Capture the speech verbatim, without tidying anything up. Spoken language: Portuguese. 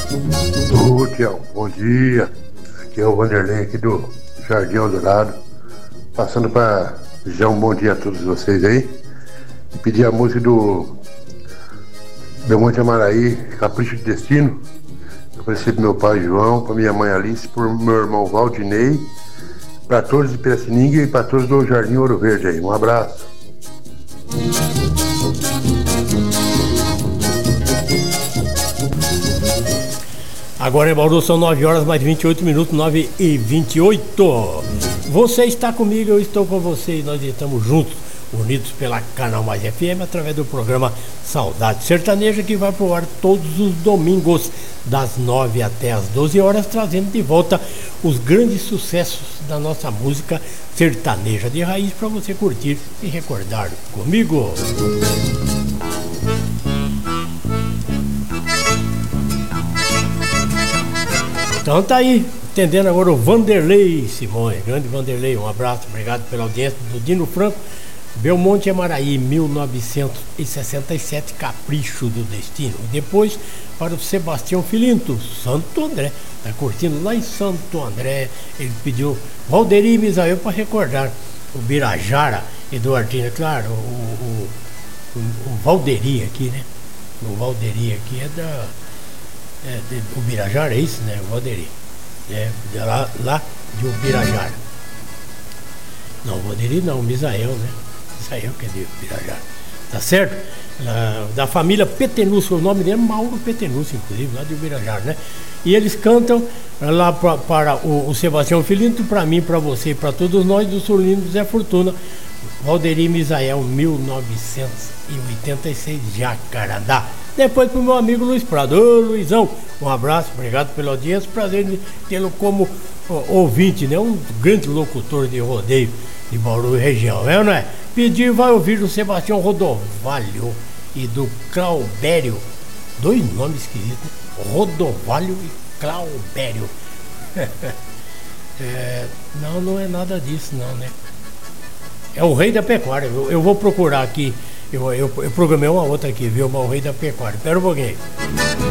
Ô, Tião, bom dia. Aqui é o Vanderlei aqui do Jardim Eldorado. Passando para desejar um bom dia a todos vocês aí. E pedir a música do Belmonte Amaraí, Capricho de Destino. Eu ofereci pro meu pai João, para minha mãe Alice, pro meu irmão Valdinei, para todos de Piratininga e para todos do Jardim Ouro Verde aí. Um abraço. Agora em Bauru são nove horas mais vinte e oito minutos, nove e vinte e oito. Você está comigo, eu estou com você e nós estamos juntos, unidos pela Canal Mais F M, através do programa Saudade Sertaneja, que vai pro ar todos os domingos, das nove até as doze horas, trazendo de volta os grandes sucessos da nossa música sertaneja de raiz para você curtir e recordar comigo. Então tá aí, atendendo agora o Vanderlei Simões, grande Vanderlei, um abraço, obrigado pela audiência do Dino Franco. Belmonte Amaraí, mil novecentos e sessenta e sete, Capricho do Destino. E depois para o Sebastião Filinto, Santo André, tá curtindo lá em Santo André. Ele pediu Valderi e Misael para recordar o Birajara, Eduardina, claro, o, o, o, o Valderi aqui, né? O Valderi aqui é da. É, de, o Birajara é isso, né? O Valderi. É, de lá, lá de Ubirajara. Não, o Valderi não, o Misael, né? Misael que é de Ubirajara. Tá certo? Da, da família Petenúcio, o nome dele é Mauro Petenúcio, inclusive, lá de Ubirajara, né? E eles cantam lá pra, para o, o Sebastião Filinto, para mim, para você e para todos nós, do Sulino Zé Fortuna, Valderi Misael, mil novecentos e oitenta e seis, Jacarandá. Depois pro meu amigo Luiz Prado. Ô Luizão, um abraço, obrigado pela audiência, prazer de tê-lo como ó, ouvinte, né? Um grande locutor de rodeio de Bauru e região, é ou não é? Pedir vai ouvir do Sebastião Rodovalho e do Claubério, dois nomes esquisitos, Rodovalho e Claubério. É, não, não é nada disso não, né? É o Rei da Pecuária, eu, eu vou procurar aqui. Eu, eu, eu programei uma outra aqui, viu? Mas o Rei da Pecuária. Espera um pouquinho.